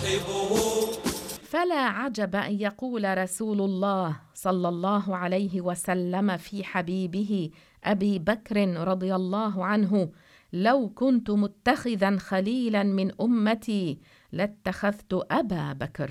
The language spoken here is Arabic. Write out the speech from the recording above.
فلا عجب أن يقول رسول الله صلى الله عليه وسلم في حبيبه أبي بكر رضي الله عنه: لو كنت متخذا خليلا من أمتي لاتخذت أبا بكر.